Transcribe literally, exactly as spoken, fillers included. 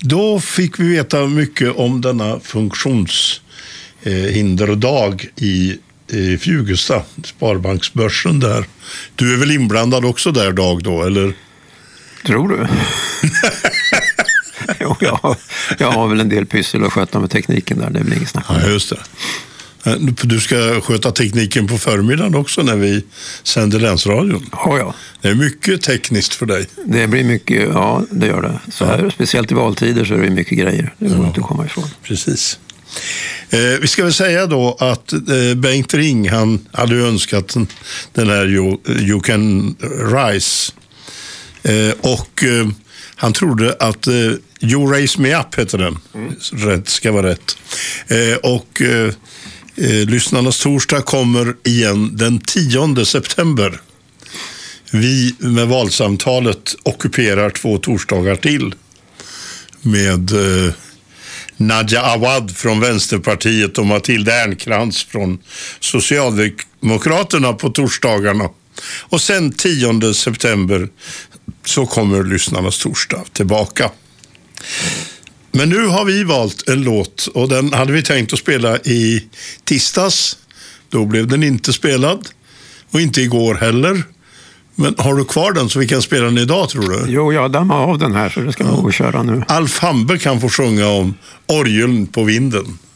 Då fick vi veta mycket om denna funktionshinderdag i, i Fjugesta, Sparbanksbörsen där. Du är väl inblandad också där, Dag, då, eller? Tror du? Jo, jag, har, jag har väl en del pyssel att sköta med tekniken där, det blir inget snack. Ja, just det. Du ska sköta tekniken på förmiddagen också när vi sänder länsradion. Ja, ja. Det är mycket tekniskt för dig. Det blir mycket, ja det gör det. Så här, ja. Speciellt i valtider så är det mycket grejer. Det går ja. inte att komma ifrån. Precis. Eh, vi ska väl säga då att eh, Bengt Ring, han hade önskat den, den här you, you Can Rise. Eh, och eh, han trodde att eh, You Raise Me Up heter den. Mm. Rätt ska vara rätt. Eh, och eh, eh, Lyssnarnas torsdag kommer igen den tionde september. Vi med valsamtalet ockuperar två torsdagar till med eh, Nadja Awad från Vänsterpartiet och Matilda Ernkrans från Socialdemokraterna på torsdagarna. Och sen tionde september så kommer Lyssnarnas torsdag tillbaka. Men nu har vi valt en låt och den hade vi tänkt att spela i tisdags. Då blev den inte spelad och inte igår heller. Men har du kvar den så vi kan spela den idag, tror du? Jo, jag dammar av den här så det ska nog ja. köra nu. Alf Hambe kan få sjunga om orgeln på vinden.